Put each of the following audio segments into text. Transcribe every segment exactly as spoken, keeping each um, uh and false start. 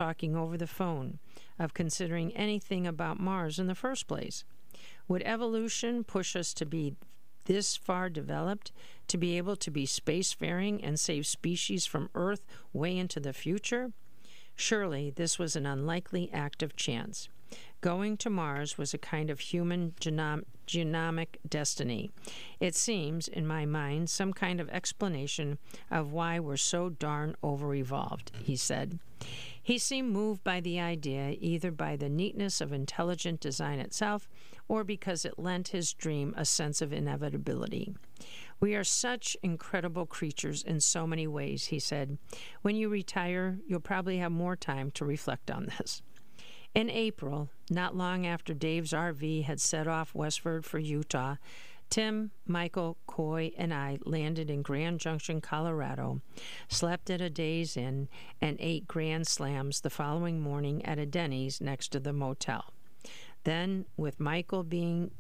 talking over the phone, of considering anything about Mars in the first place? Would evolution push us to be this far developed, to be able to be spacefaring and save species from Earth way into the future? Surely this was an unlikely act of chance. Going to Mars was a kind of human genom- genomic destiny. It seems, in my mind, some kind of explanation of why we're so darn over-evolved, he said. He seemed moved by the idea, either by the neatness of intelligent design itself or because it lent his dream a sense of inevitability. We are such incredible creatures in so many ways, he said. When you retire, you'll probably have more time to reflect on this. In April, not long after Dave's R V had set off westward for Utah, Tim, Michael, Coy, and I landed in Grand Junction, Colorado, slept at a Days Inn, and ate Grand Slams the following morning at a Denny's next to the motel. Then, with Michael being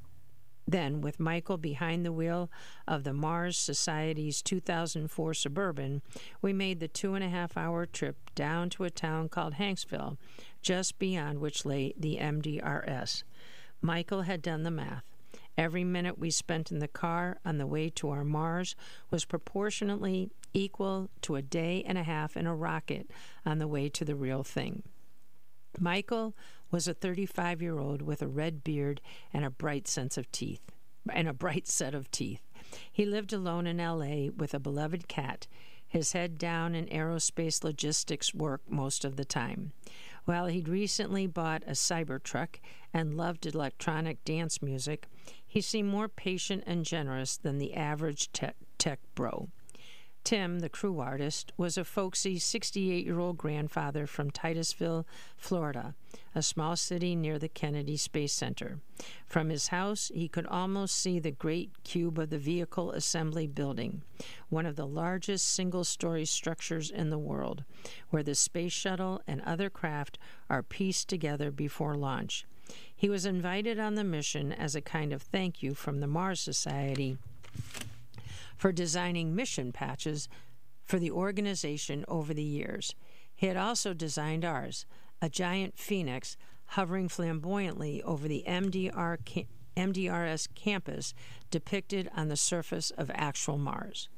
Then, with Michael behind the wheel of the Mars Society's two thousand four Suburban, we made the two-and-a-half-hour trip down to a town called Hanksville, just beyond which lay the M D R S. Michael had done the math. Every minute we spent in the car on the way to our Mars was proportionately equal to a day and a half in a rocket on the way to the real thing. Michael was a thirty-five-year-old with a red beard and a bright sense of teeth, and a bright set of teeth. He lived alone in L A with a beloved cat, his head down in aerospace logistics work most of the time. While he'd recently bought a Cybertruck and loved electronic dance music, he seemed more patient and generous than the average tech, tech bro. Tim, the crew artist, was a folksy sixty-eight-year-old grandfather from Titusville, Florida, a small city near the Kennedy Space Center. From his house, he could almost see the great cube of the Vehicle Assembly Building, one of the largest single-story structures in the world, where the space shuttle and other craft are pieced together before launch. He was invited on the mission as a kind of thank you from the Mars Society for designing mission patches for the organization over the years. He had also designed ours, a giant phoenix hovering flamboyantly over the M D R ca- M D R S campus depicted on the surface of actual Mars.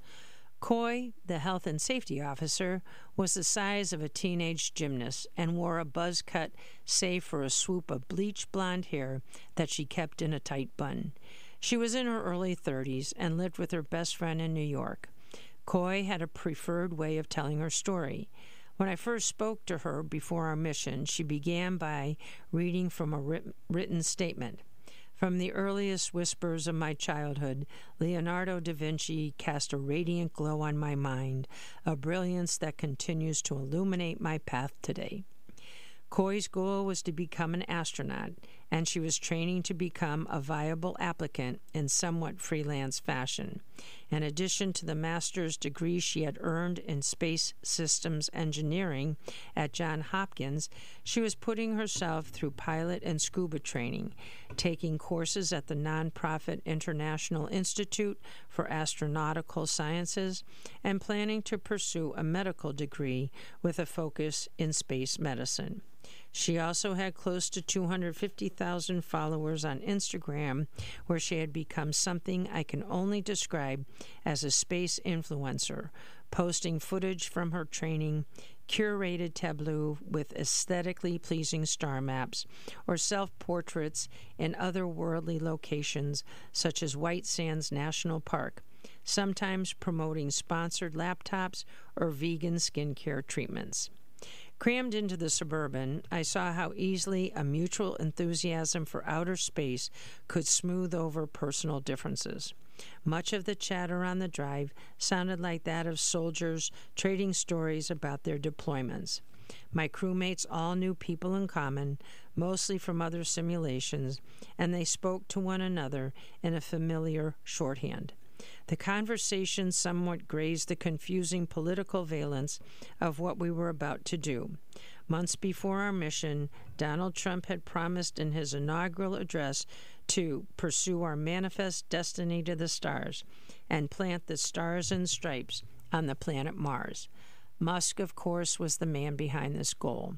Coy, the health and safety officer, was the size of a teenage gymnast and wore a buzz cut save for a swoop of bleach blonde hair that she kept in a tight bun. She was in her early thirties and lived with her best friend in New York. Coy had a preferred way of telling her story. When I first spoke to her before our mission, she began by reading from a writ- written statement. From the earliest whispers of my childhood, Leonardo da Vinci cast a radiant glow on my mind, a brilliance that continues to illuminate my path today. Coy's goal was to become an astronaut, and she was training to become a viable applicant in somewhat freelance fashion. In addition to the master's degree she had earned in space systems engineering at Johns Hopkins, she was putting herself through pilot and scuba training, taking courses at the nonprofit International Institute for Astronautical Sciences, and planning to pursue a medical degree with a focus in space medicine. She also had close to two hundred fifty thousand followers on Instagram, where she had become something I can only describe as a space influencer, posting footage from her training, curated tableau with aesthetically pleasing star maps, or self-portraits in otherworldly locations such as White Sands National Park, sometimes promoting sponsored laptops or vegan skincare treatments. Crammed into the Suburban, I saw how easily a mutual enthusiasm for outer space could smooth over personal differences. Much of the chatter on the drive sounded like that of soldiers trading stories about their deployments. My crewmates all knew people in common, mostly from other simulations, and they spoke to one another in a familiar shorthand. The conversation somewhat grazed the confusing political valence of what we were about to do. Months before our mission, Donald Trump had promised in his inaugural address to pursue our manifest destiny to the stars and plant the stars and stripes on the planet Mars. Musk, of course, was the man behind this goal.